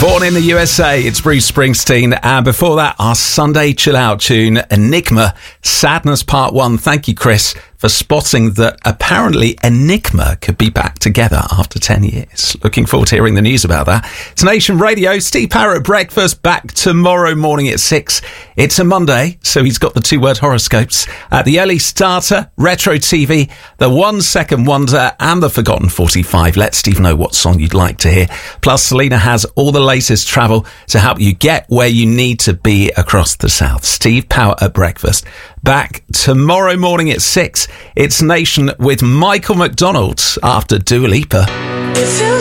Born in the USA, it's Bruce Springsteen. And before that, our Sunday chill out tune, Enigma, Sadness Part 1. Thank you, Chris, for spotting that apparently Enigma could be back together after 10 years. Looking forward to hearing the news about that. It's Nation Radio, Steve Parrott at breakfast, back tomorrow morning at 6. It's a Monday, so he's got the 2-word horoscopes. The early starter, retro TV, the 1 second wonder, and the forgotten 45. Let Steve know what song you'd like to hear. Plus, Selena has all the latest travel to help you get where you need to be across the south. Steve Parrott at breakfast. Back tomorrow morning at 6. It's Nation with Michael McDonald after Dua Lipa.